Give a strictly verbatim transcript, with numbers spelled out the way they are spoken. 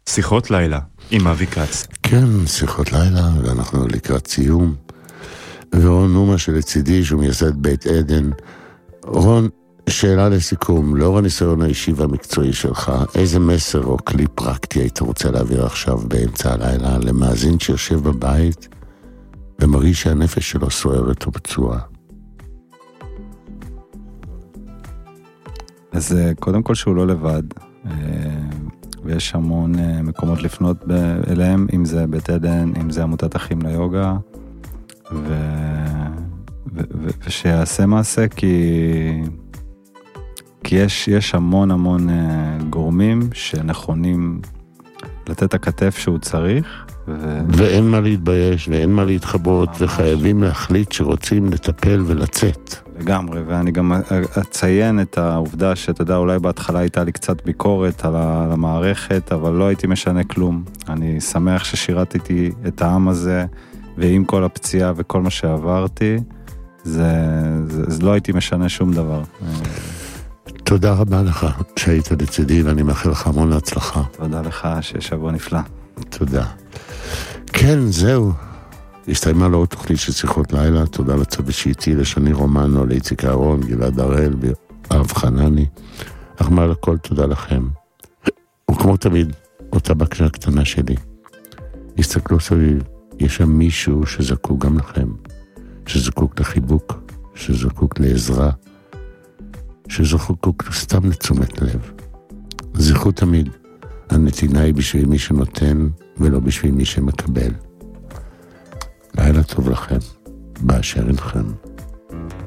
שיחות לילה עם אבי כץ. כן, שיחות לילה, ואנחנו לקראת סיום. ורון נומה שלצידי, שהוא מייסד בית עדן. רון, שאלה לסיכום, לאור הניסיון האישי והמקצועי שלך, איזה מסר או כלי פרקטי היית רוצה להעביר עכשיו באמצע הלילה למאזין שיושב בבית ומרגיש שהנפש שלו סוערת או פצועה? אז קודם כל שהוא לא לבד, ויש המון מקומות לפנות אליהם, אם זה בית עדן, אם זה עמותת אחים ליוגה, ו... ו... ו... ושיעשה מעשה, כי, כי יש, יש המון המון גורמים שנכונים לתת הכתף שהוא צריך. ו... ואין מה להתבייש, ואין מה להתחבות, וחייבים להחליט שרוצים לטפל ולצאת. לגמרי, ואני גם אציין את העובדה שאתה יודע, אולי בהתחלה הייתה לי קצת ביקורת על המערכת, אבל לא הייתי משנה כלום. אני שמח ששירתתי את העם הזה, ועם כל הפציעה וכל מה שעברתי, זה, זה, זה לא הייתי משנה שום דבר. תודה רבה לך שהיית לצידי, ואני מאחל לך המון להצלחה. תודה לך ששבוע נפלא. תודה. כן, זהו. הסתיימה לו עוד תוכנית של שיחות לילה. תודה לצוות שאיתי, לשני רומנו, לאיציק אהרון, גלעד הראל ואב חנני. אך מעל הכל תודה לכם. וכמו תמיד, אותה בקשה הקטנה שלי. הסתכלו סביב, יש שם מישהו שזקוק גם לכם, שזקוק לחיבוק, שזקוק לעזרה, שזקוק סתם לתשומת לב. זכרו תמיד, הנתינה היא בשביל מי שנותן ולא בשביל מי שמקבל. לילה טוב לכם, באשר אינכם.